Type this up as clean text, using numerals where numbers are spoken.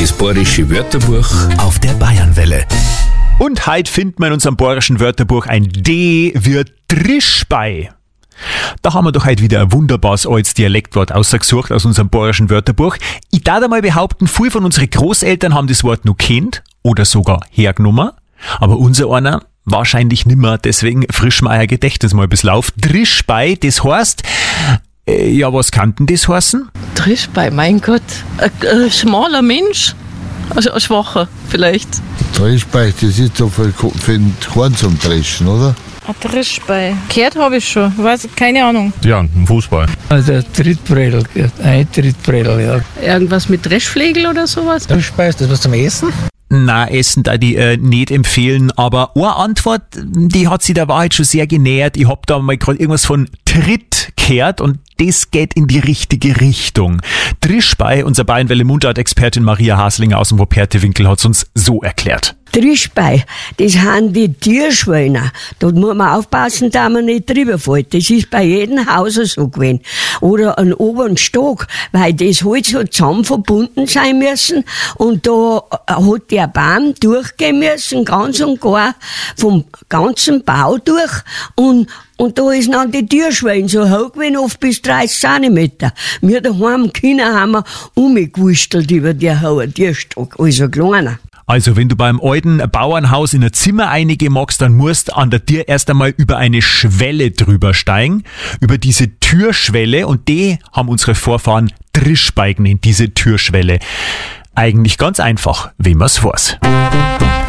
Das bayerische Wörterbuch auf der Bayernwelle. Und heute findet man in unserem bayerischen Wörterbuch ein D wie Drischbei. Da haben wir doch heute wieder ein wunderbares altes Dialektwort ausgesucht aus unserem bayerischen Wörterbuch. Ich darf einmal behaupten, viele von unseren Großeltern haben das Wort noch kennt oder sogar hergenommen. Aber unser einer wahrscheinlich nimmer, deswegen frischen wir euer Gedächtnis mal ein bisschen auf. Drischbei, das heißt, ja, was kann denn das heißen? Drischbei, mein Gott, ein schmaler Mensch, also ein schwacher vielleicht. Drischbei, das ist doch für den Horn zum Dreschen, oder? Ein Drischbei. Gehört habe ich schon, weiß, keine Ahnung. Ja, ein Fußball. Also ein Trittbredel, ein Trittbredel, ja. Irgendwas mit Dreschflegel oder sowas? Drischbei, ist das was zum Essen? Na, Essen da die nicht empfehlen, aber eine Antwort, die hat sich der Wahrheit schon sehr genähert. Ich hab da mal gerade irgendwas von Tritt gehört und das geht in die richtige Richtung. Drischbei, unser Bayernwelle-Mundart-Expertin Maria Haslinger aus dem Wuppertal-Winkel hat es uns so erklärt. Drischbei, das haben die Tierschweine. Da muss man aufpassen, dass man nicht drüber fällt. Das ist bei jedem Haus so gewesen. Oder einen oberen Stock, weil das halt so zusammen verbunden sein müssen. Und da hat der Baum durchgehen müssen, ganz und gar vom ganzen Bau durch. Und da ist dann die Tierschweine so hoch gewesen, oft bis 30 Zentimeter. Wir daheim Kinder haben wir umgewurstelt über den hohen Tierstock, also kleiner. Also, wenn du beim alten Bauernhaus in ein Zimmer reingehen magst, dann musst an der Tür erst einmal über eine Schwelle drüber steigen, über diese Türschwelle, und die haben unsere Vorfahren Drischbei genannt, diese Türschwelle. Eigentlich ganz einfach, wenn man's weiß.